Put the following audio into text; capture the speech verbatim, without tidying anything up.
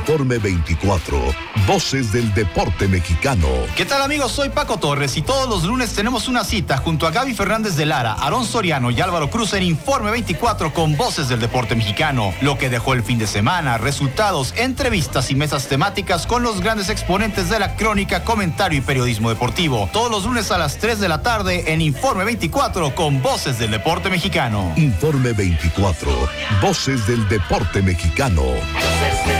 Informe veinticuatro, Voces del Deporte Mexicano. ¿Qué tal, amigos? Soy Paco Torres y todos los lunes tenemos una cita junto a Gaby Fernández de Lara, Aarón Soriano y Álvaro Cruz en Informe veinticuatro con Voces del Deporte Mexicano. Lo que dejó el fin de semana, resultados, entrevistas y mesas temáticas con los grandes exponentes de la crónica, comentario y periodismo deportivo. Todos los lunes a las tres de la tarde en Informe veinticuatro con Voces del Deporte Mexicano. Informe veinticuatro, Voces del Deporte Mexicano.